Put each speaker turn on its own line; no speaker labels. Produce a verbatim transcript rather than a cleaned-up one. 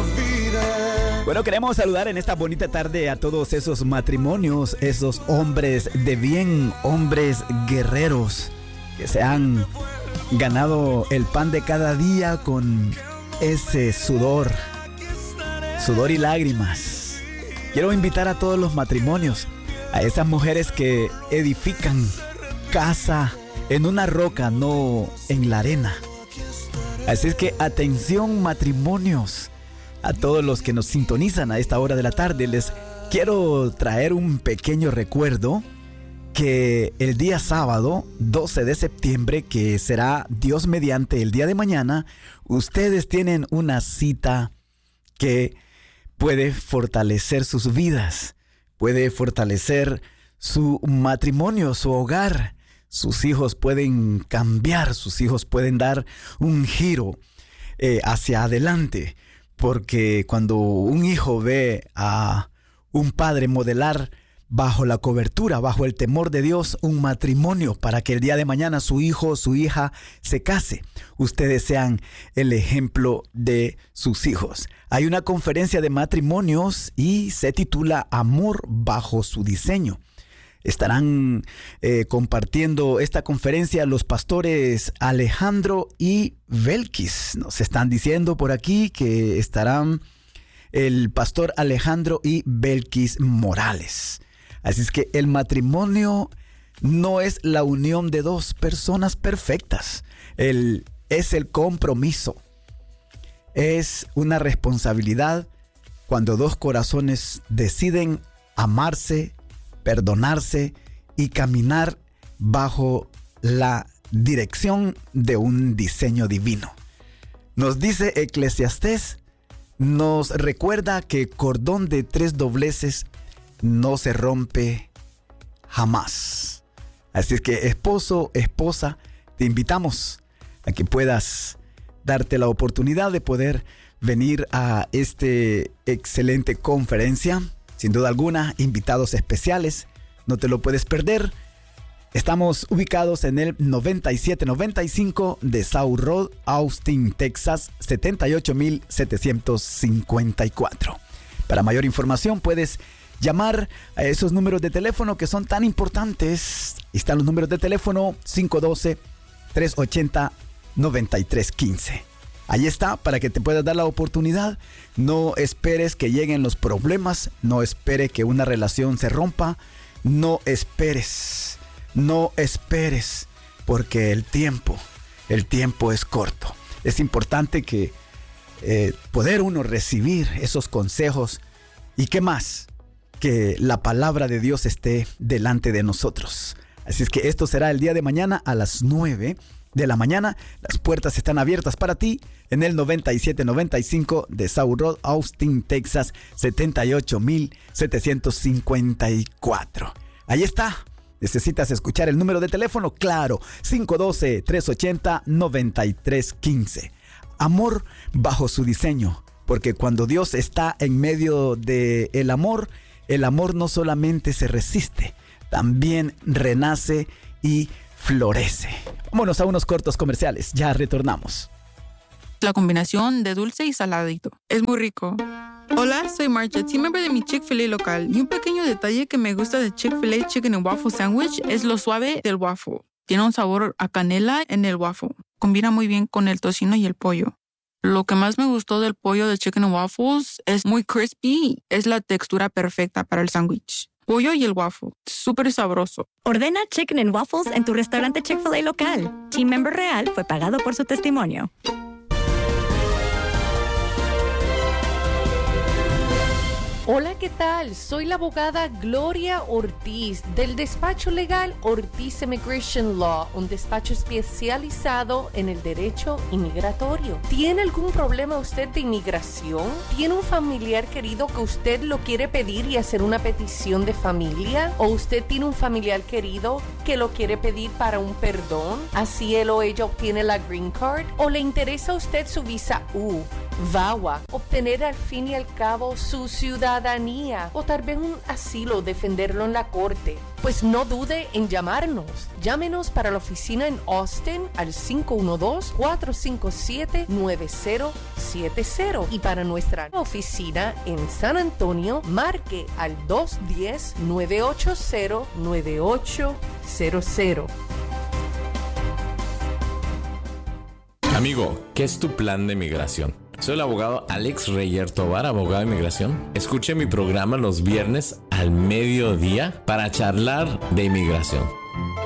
Bueno, queremos saludar en esta bonita tarde a todos esos matrimonios, esos hombres de bien, hombres guerreros que se han ganado el pan de cada día con ese sudor, sudor y lágrimas. Quiero invitar a todos los matrimonios, a esas mujeres que edifican casa en una roca, no en la arena. Así es que atención, matrimonios. A todos los que nos sintonizan a esta hora de la tarde, les quiero traer un pequeño recuerdo que el día sábado, doce de septiembre, que será Dios mediante el día de mañana, ustedes tienen una cita que puede fortalecer sus vidas, puede fortalecer su matrimonio, su hogar. Sus hijos pueden cambiar, sus hijos pueden dar un giro eh, hacia adelante. Porque cuando un hijo ve a un padre modelar bajo la cobertura, bajo el temor de Dios, un matrimonio para que el día de mañana su hijo o su hija se case, ustedes sean el ejemplo de sus hijos. Hay una conferencia de matrimonios y se titula Amor bajo su diseño. Estarán eh, compartiendo esta conferencia los pastores Alejandro y Belkis. Nos están diciendo por aquí que estarán el pastor Alejandro y Belkis Morales. Así es que el matrimonio no es la unión de dos personas perfectas. El, es el compromiso. Es una responsabilidad cuando dos corazones deciden amarse, perdonarse y caminar bajo la dirección de un diseño divino. Nos dice Eclesiastés, nos recuerda que cordón de tres dobleces no se rompe jamás. Así es que esposo, esposa, te invitamos a que puedas darte la oportunidad de poder venir a esta excelente conferencia. Sin duda alguna, invitados especiales, no te lo puedes perder. Estamos ubicados en el noventa y siete noventa y cinco de South Road, Austin, Texas, setenta y ocho mil setecientos cincuenta y cuatro. Para mayor información puedes llamar a esos números de teléfono que son tan importantes. Están los números de teléfono cinco uno dos, tres ocho cero, nueve tres uno cinco. Ahí está, para que te puedas dar la oportunidad. No esperes que lleguen los problemas. No esperes que una relación se rompa. No esperes. No esperes. Porque el tiempo, el tiempo es corto. Es importante que eh, poder uno recibir esos consejos. ¿Y qué más? Que la palabra de Dios esté delante de nosotros. Así es que esto será el día de mañana a las nueve de la mañana. Las puertas están abiertas para ti en el noventa y siete noventa y cinco de South Road, Austin, Texas, setenta y ocho mil setecientos cincuenta y cuatro. Ahí está. ¿Necesitas escuchar el número de teléfono? Claro, cinco uno dos, tres ocho cero, nueve tres uno cinco. Amor bajo su diseño, porque cuando Dios está en medio del amor, el amor no solamente se resiste, también renace y florece. Vámonos a unos cortos comerciales, ya retornamos.
La combinación de dulce y saladito es muy rico. Hola, soy Marcia, team member de mi Chick-fil-A local. Y un pequeño detalle que me gusta de Chick-fil-A Chicken and Waffle Sandwich es lo suave del waffle. Tiene un sabor a canela en el waffle. Combina muy bien con el tocino y el pollo. Lo que más me gustó del pollo de Chicken and Waffles es muy crispy. Es la textura perfecta para el sándwich. Pollo y el waffle. Súper sabroso.
Ordena Chicken and Waffles en tu restaurante Chick-fil-A local. Team member real fue pagado por su testimonio.
Hola, ¿qué tal? Soy la abogada Gloria Ortiz del despacho legal Ortiz Immigration Law, un despacho especializado en el derecho inmigratorio. ¿Tiene algún problema usted de inmigración? ¿Tiene un familiar querido que usted lo quiere pedir y hacer una petición de familia? ¿O usted tiene un familiar querido que lo quiere pedir para un perdón? Así él o ella obtiene la Green Card. ¿O le interesa a usted su visa U? V A W A, obtener al fin y al cabo su ciudadanía o tal vez un asilo, defenderlo en la corte. Pues no dude en llamarnos. Llámenos para la oficina en Austin al cinco uno dos, cuatro cinco siete, nueve cero siete cero y para nuestra oficina en San Antonio, marque al dos uno cero, nueve ocho cero, nueve ocho cero cero.
Amigo, ¿qué es tu plan de migración? Soy el abogado Alex Reyer Tovar, abogado de inmigración. Escuche mi programa los viernes al mediodía para charlar de inmigración.